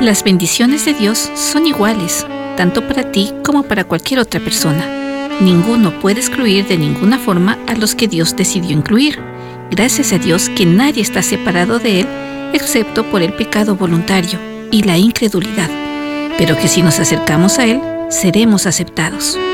Las bendiciones de Dios son iguales, tanto para ti como para cualquier otra persona. Ninguno puede excluir de ninguna forma a los que Dios decidió incluir. Gracias a Dios que nadie está separado de Él, excepto por el pecado voluntario y la incredulidad, pero que si nos acercamos a Él, seremos aceptados.